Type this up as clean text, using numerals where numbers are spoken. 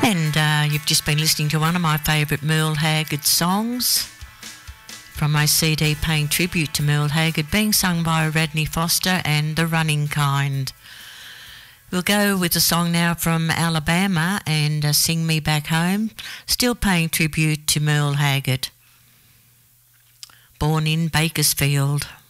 And you've just been listening to one of my favourite Merle Haggard songs from my CD paying tribute to Merle Haggard, being sung by Radney Foster and The Running Kind. We'll go with a song now from Alabama and Sing Me Back Home, still paying tribute to Merle Haggard, born in Bakersfield.